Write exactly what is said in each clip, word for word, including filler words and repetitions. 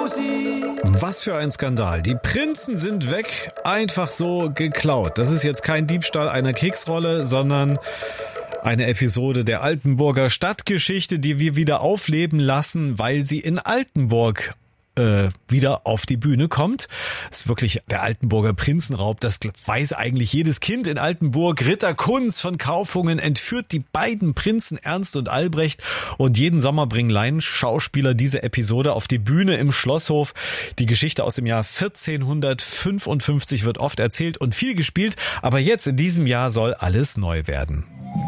Musik. Was für ein Skandal. Die Prinzen sind weg, einfach so geklaut. Das ist jetzt kein Diebstahl einer Keksrolle, sondern eine Episode der Altenburger Stadtgeschichte, die wir wieder aufleben lassen, weil sie in Altenburg äh, wieder auf die Bühne kommt. Das ist wirklich der Altenburger Prinzenraub. Das weiß eigentlich jedes Kind in Altenburg. Ritter Kunz von Kaufungen entführt die beiden Prinzen Ernst und Albrecht. Und jeden Sommer bringen Laienschauspieler diese Episode auf die Bühne im Schlosshof. Die Geschichte aus dem Jahr vierzehnhundertfünfundfünfzig wird oft erzählt und viel gespielt. Aber jetzt in diesem Jahr soll alles neu werden.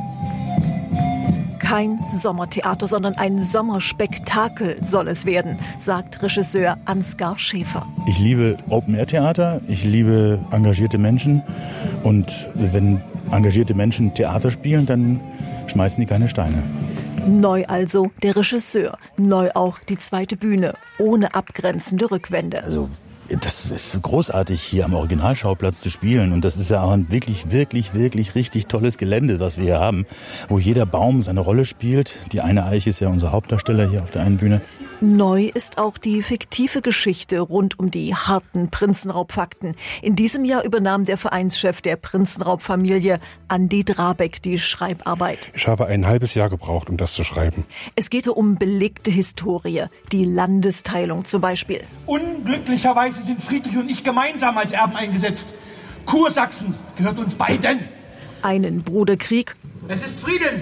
Kein Sommertheater, sondern ein Sommerspektakel soll es werden, sagt Regisseur Ansgar Schäfer. Ich liebe Open-Air-Theater, ich liebe engagierte Menschen und wenn engagierte Menschen Theater spielen, dann schmeißen die keine Steine. Neu also der Regisseur, neu auch die zweite Bühne, ohne abgrenzende Rückwände. Also das ist großartig, hier am Originalschauplatz zu spielen. Und das ist ja auch ein wirklich, wirklich, wirklich richtig tolles Gelände, was wir hier haben, wo jeder Baum seine Rolle spielt. Die eine Eiche ist ja unser Hauptdarsteller hier auf der einen Bühne. Neu ist auch die fiktive Geschichte rund um die harten Prinzenraubfakten. In diesem Jahr übernahm der Vereinschef der Prinzenraubfamilie, Andi Drabeck, die Schreibarbeit. Ich habe ein halbes Jahr gebraucht, um das zu schreiben. Es geht um belegte Historie, die Landesteilung zum Beispiel. Unglücklicherweise sind Friedrich und ich gemeinsam als Erben eingesetzt. Kursachsen gehört uns beiden. Einen Bruderkrieg. Es ist Frieden.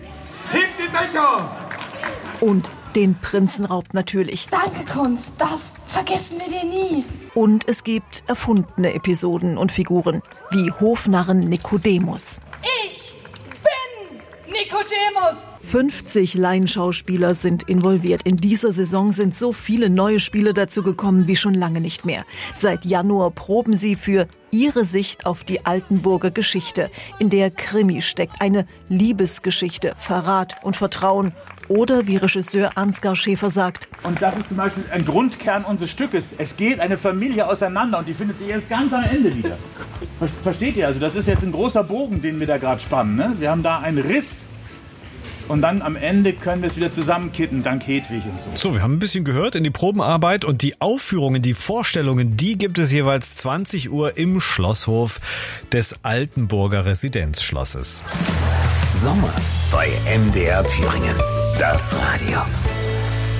Hebt den Becher. Und den Prinzenraub natürlich. Danke, Kunz. Das vergessen wir dir nie. Und es gibt erfundene Episoden und Figuren, wie Hofnarren Nikodemus. Ich bin Nikodemus. fünfzig Laienschauspieler sind involviert. In dieser Saison sind so viele neue Spieler dazu gekommen wie schon lange nicht mehr. Seit Januar proben sie für ihre Sicht auf die Altenburger Geschichte, in der Krimi steckt, eine Liebesgeschichte, Verrat und Vertrauen. Oder, wie Regisseur Ansgar Schäfer sagt. Und das ist zum Beispiel ein Grundkern unseres Stückes. Es geht eine Familie auseinander und die findet sich erst ganz am Ende wieder. Versteht ihr? Also das ist jetzt ein großer Bogen, den wir da gerade spannen. Ne? Wir haben da einen Riss. Und dann am Ende können wir es wieder zusammenkitten, dank Hedwig und so. So, wir haben ein bisschen gehört in die Probenarbeit und die Aufführungen, die Vorstellungen, die gibt es jeweils zwanzig Uhr im Schlosshof des Altenburger Residenzschlosses. Sommer bei M D R Thüringen. Das Radio.